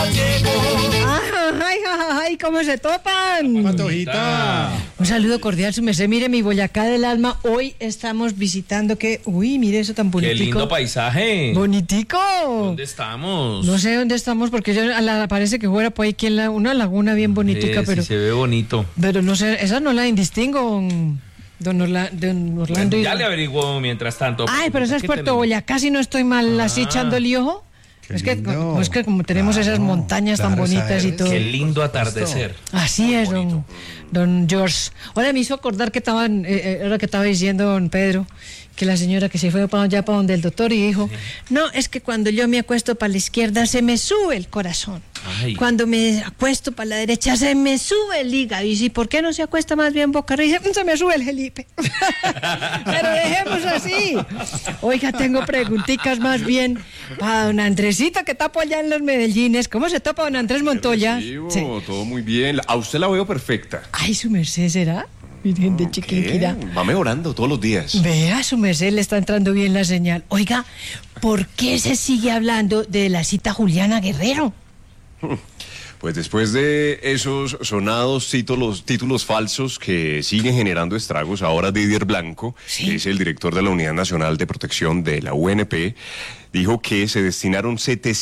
Ay, ¿cómo se topan? Patojita. Un saludo cordial, su merced. Mire, mi Boyacá del alma. Hoy estamos visitando que... Uy, mire eso tan bonitico. ¡Qué lindo paisaje! ¡Bonitico! ¿Dónde estamos? No sé dónde estamos porque parece que fuera por ahí aquí en una laguna bien bonitica, pero... Sí, se ve bonito. Pero no sé, esa no la indistingo, don Orlando. Ya le averiguo mientras tanto. Ay, pero esa es Puerto Boyacá, si no estoy mal así echando el ojo. Es que como tenemos esas montañas tan bonitas y todo. Qué lindo atardecer. Así es, don George. Ahora me hizo acordar que ahora que estaba diciendo don Pedro, que la señora que se fue para donde el doctor y dijo, no, es que cuando yo me acuesto para la izquierda se me sube el corazón. Ay. Cuando me acuesto para la derecha se me sube el hígado. Y si, ¿por qué no se acuesta más bien boca arriba? Se me sube el Felipe. Pero dejemos así. Oiga, tengo preguntitas más bien para don Andresito, que está por allá en los Medellines. ¿Cómo se topa don Andrés Montoya? Sí. Todo muy bien. A usted la veo perfecta. Ay, su merced, ¿será? Virgen de Chiquinquirá. Va mejorando todos los días. Vea, su merced, le está entrando bien la señal. Oiga, ¿por qué se sigue hablando de la cita Juliana Guerrero? Pues después de esos sonados títulos falsos que siguen generando estragos, ahora Didier Blanco, ¿sí?, que es el director de la Unidad Nacional de Protección de la UNP, dijo que se destinaron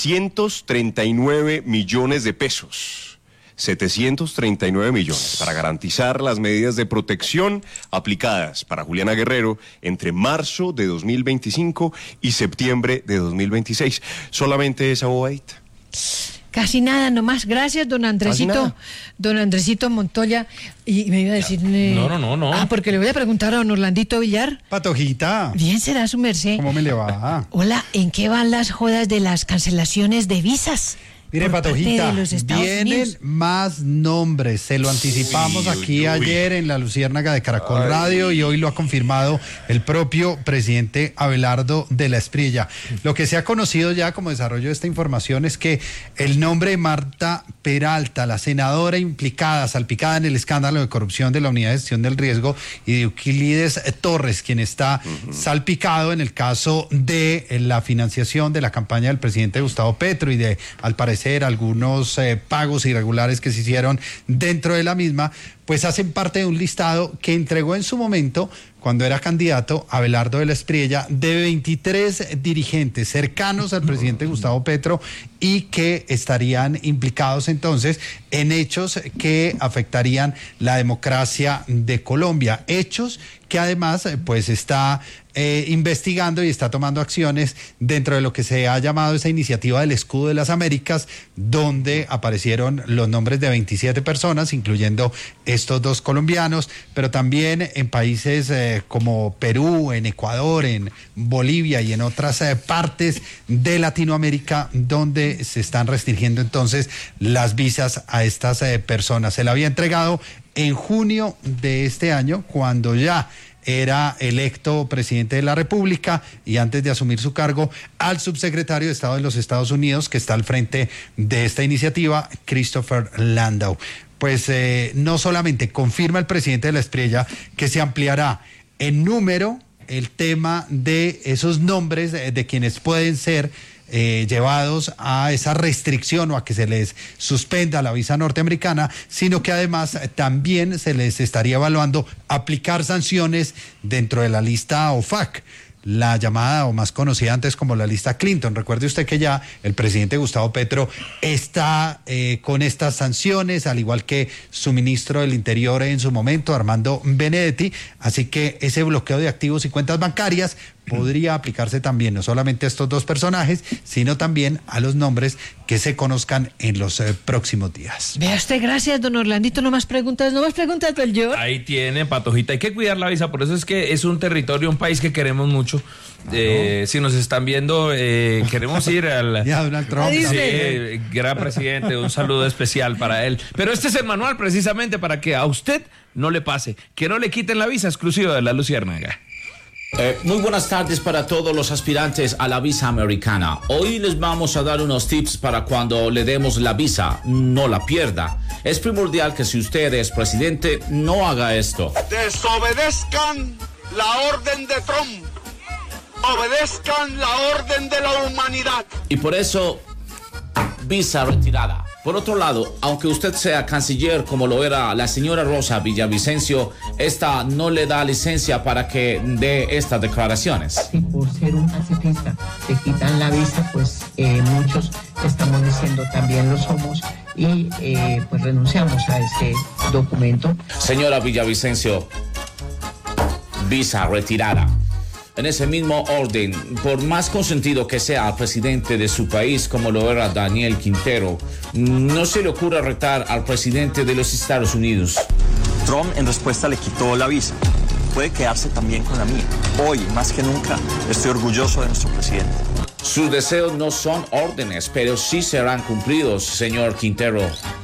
739 millones de pesos. 739 millones para garantizar las medidas de protección aplicadas para Juliana Guerrero entre marzo de 2025 y septiembre de 2026. Solamente esa bobadita. Casi nada nomás. Gracias, don Andresito. Don Andresito Montoya. Y me iba a decir... No. Ah, porque le voy a preguntar a don Orlandito Villar. Patojita. Bien será su merced. ¿Cómo me le va? Hola, ¿en qué van las jodas de las cancelaciones de visas? Mire, Patojita, vienen más nombres. Se lo anticipamos aquí ayer en la Luciérnaga de Caracol Radio y hoy lo ha confirmado el propio presidente Abelardo de la Espriella. Lo que se ha conocido ya como desarrollo de esta información es que el nombre de Marta Peralta, la senadora implicada, salpicada en el escándalo de corrupción de la Unidad de Gestión del Riesgo, y de Euclides Torres, quien está salpicado en el caso de la financiación de la campaña del presidente Gustavo Petro y de, al parecer, algunos pagos irregulares que se hicieron dentro de la misma, pues hacen parte de un listado que entregó en su momento, cuando era candidato, Abelardo de la Espriella, de 23 dirigentes cercanos al presidente Gustavo Petro y que estarían implicados entonces en hechos que afectarían la democracia de Colombia. Hechos que además pues está investigando y está tomando acciones dentro de lo que se ha llamado esa iniciativa del Escudo de las Américas, donde aparecieron los nombres de 27 personas, incluyendo estos dos colombianos, pero también en países como Perú, en Ecuador, en Bolivia y en otras partes de Latinoamérica, donde se están restringiendo entonces las visas a estas personas. Se le había entregado en junio de este año, cuando ya era electo presidente de la República y antes de asumir su cargo, al subsecretario de Estado de los Estados Unidos, que está al frente de esta iniciativa, Christopher Landau. Pues no solamente confirma el presidente de la Espriella que se ampliará en número el tema de esos nombres de quienes pueden ser llevados a esa restricción o a que se les suspenda la visa norteamericana, sino que además también se les estaría evaluando aplicar sanciones dentro de la lista OFAC, la llamada o más conocida antes como la lista Clinton. Recuerde usted que ya el presidente Gustavo Petro está con estas sanciones, al igual que su ministro del Interior en su momento, Armando Benedetti, así que ese bloqueo de activos y cuentas bancarias podría aplicarse también no solamente a estos dos personajes, sino también a los nombres que se conozcan en los próximos días. Vea usted, gracias, don Orlandito. No más preguntas del George. Ahí tiene, Patojita. Hay que cuidar la visa, por eso es que es un territorio, un país que queremos mucho. Si nos están viendo, queremos ir al... Ya, Donald Trump. Sí, gran presidente, un saludo especial para él. Pero este es el manual precisamente para que a usted no le pase, que no le quiten la visa exclusiva de la Luciérnaga. Muy buenas tardes para todos los aspirantes a la visa americana. Hoy les vamos a dar unos tips para cuando le demos la visa, no la pierda. Es primordial que si usted es presidente, no haga esto. Desobedezcan la orden de Trump. Obedezcan la orden de la humanidad. Y por eso visa retirada. Por otro lado, aunque usted sea canciller como lo era la señora Rosa Villavicencio, esta no le da licencia para que dé estas declaraciones. Si por ser un pacifista te quitan la visa, pues muchos estamos diciendo también lo somos y pues renunciamos a este documento. Señora Villavicencio, visa retirada. En ese mismo orden, por más consentido que sea el presidente de su país, como lo era Daniel Quintero, no se le ocurre retar al presidente de los Estados Unidos. Trump en respuesta le quitó la visa. Puede quedarse también con la mía. Hoy, más que nunca, estoy orgulloso de nuestro presidente. Sus deseos no son órdenes, pero sí serán cumplidos, señor Quintero.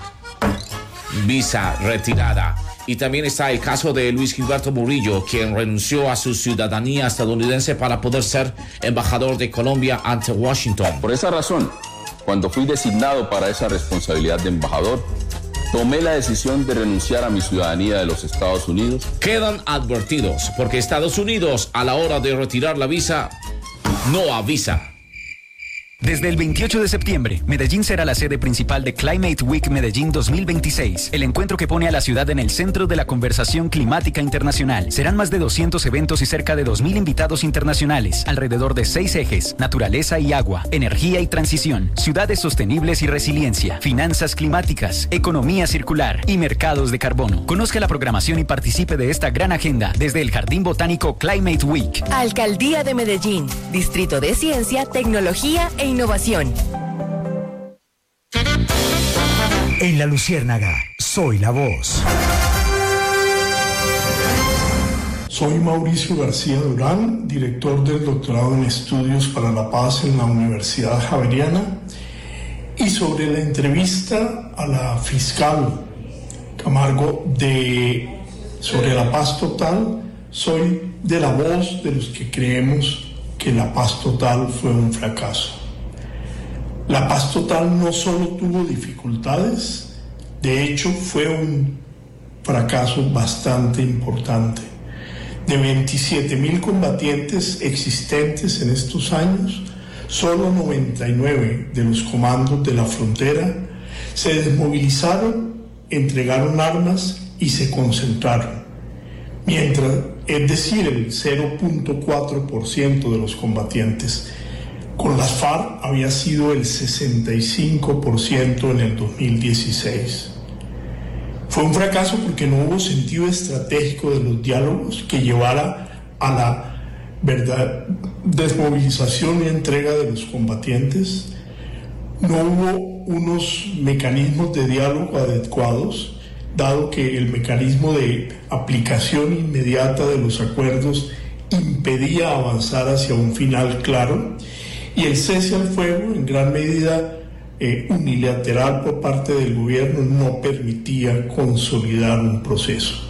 Visa retirada. Y también está el caso de Luis Gilberto Murillo, quien renunció a su ciudadanía estadounidense para poder ser embajador de Colombia ante Washington. Por esa razón, cuando fui designado para esa responsabilidad de embajador, tomé la decisión de renunciar a mi ciudadanía de los Estados Unidos. Quedan advertidos, porque Estados Unidos, a la hora de retirar la visa, no avisa. Desde el 28 de septiembre, Medellín será la sede principal de Climate Week Medellín 2026, el encuentro que pone a la ciudad en el centro de la conversación climática internacional. Serán más de 200 eventos y cerca de 2.000 invitados internacionales, alrededor de 6 ejes: naturaleza y agua, energía y transición, ciudades sostenibles y resiliencia, finanzas climáticas, economía circular y mercados de carbono. Conozca la programación y participe de esta gran agenda desde el Jardín Botánico Climate Week. Alcaldía de Medellín, Distrito de Ciencia, Tecnología e Innovación. En La Luciérnaga, soy la voz. Soy Mauricio García Durán, director del doctorado en Estudios para la Paz en la Universidad Javeriana, y sobre la entrevista a la fiscal Camargo sobre la paz total, soy de la voz de los que creemos que la paz total fue un fracaso. La paz total no solo tuvo dificultades, de hecho fue un fracaso bastante importante. De 27.000 combatientes existentes en estos años, solo 99 de los comandos de la frontera se desmovilizaron, entregaron armas y se concentraron. Es decir, el 0.4% de los combatientes. Con las FARC había sido el 65% en el 2016. Fue un fracaso porque no hubo sentido estratégico de los diálogos que llevara a la desmovilización y entrega de los combatientes. No hubo unos mecanismos de diálogo adecuados, dado que el mecanismo de aplicación inmediata de los acuerdos impedía avanzar hacia un final claro, y el cese al fuego, en gran medida unilateral por parte del gobierno, no permitía consolidar un proceso.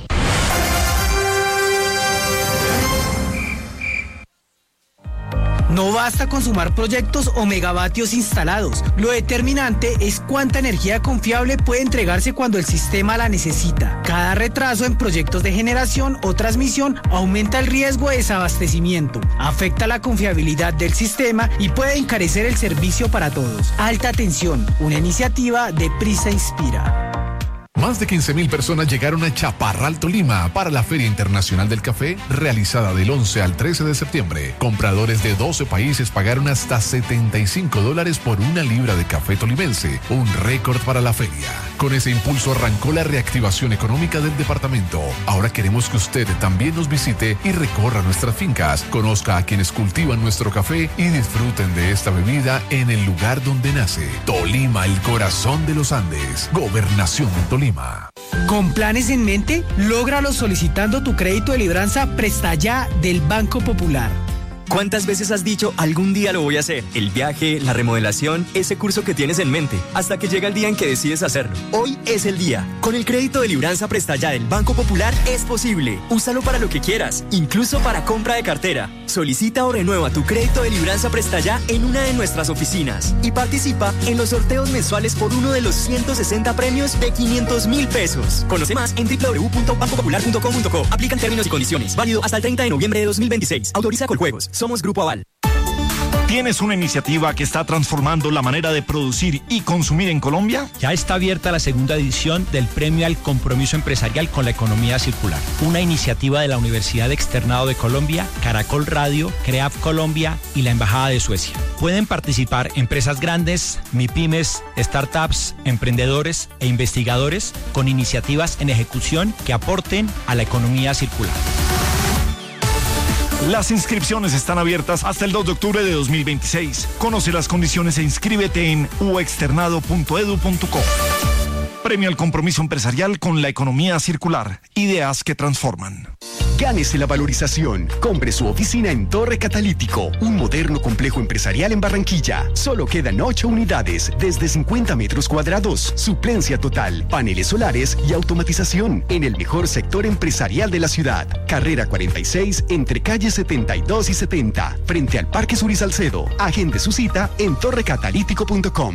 No basta con sumar proyectos o megavatios instalados. Lo determinante es cuánta energía confiable puede entregarse cuando el sistema la necesita. Cada retraso en proyectos de generación o transmisión aumenta el riesgo de desabastecimiento, afecta la confiabilidad del sistema y puede encarecer el servicio para todos. Alta tensión, una iniciativa de Prisa Inspira. Más de 15.000 personas llegaron a Chaparral, Tolima, para la Feria Internacional del Café, realizada del 11 al 13 de septiembre. Compradores de 12 países pagaron hasta $75 por una libra de café tolimense, un récord para la feria. Con ese impulso arrancó la reactivación económica del departamento. Ahora queremos que usted también nos visite y recorra nuestras fincas, conozca a quienes cultivan nuestro café y disfruten de esta bebida en el lugar donde nace. Tolima, el corazón de los Andes. Gobernación de Tolima. Con planes en mente, lógralo solicitando tu crédito de libranza Presta Ya del Banco Popular. ¿Cuántas veces has dicho algún día lo voy a hacer? El viaje, la remodelación, ese curso que tienes en mente, hasta que llega el día en que decides hacerlo. Hoy es el día. Con el crédito de libranza Presta Ya del Banco Popular es posible. Úsalo para lo que quieras, incluso para compra de cartera. Solicita o renueva tu crédito de libranza Presta Ya en una de nuestras oficinas y participa en los sorteos mensuales por uno de los 160 premios de 500.000 pesos. Conoce más en www.bancopopular.com.co. Aplican términos y condiciones. Válido hasta el 30 de noviembre de 2026. Autoriza Coljuegos. Somos Grupo Aval. ¿Tienes una iniciativa que está transformando la manera de producir y consumir en Colombia? Ya está abierta la segunda edición del Premio al Compromiso Empresarial con la Economía Circular, una iniciativa de la Universidad Externado de Colombia, Caracol Radio, CREAF Colombia y la Embajada de Suecia. Pueden participar empresas grandes, MIPYMES, startups, emprendedores e investigadores con iniciativas en ejecución que aporten a la economía circular. Las inscripciones están abiertas hasta el 2 de octubre de 2026. Conoce las condiciones e inscríbete en uexternado.edu.co. Premio al compromiso empresarial con la economía circular. Ideas que transforman. Gánese la valorización. Compre su oficina en Torre Catalítico, un moderno complejo empresarial en Barranquilla. Solo quedan 8 unidades, desde 50 metros cuadrados, suplencia total, paneles solares y automatización, en el mejor sector empresarial de la ciudad. Carrera 46, entre calles 72 y 70, frente al Parque Sur y Salcedo. Agende su cita en torrecatalítico.com.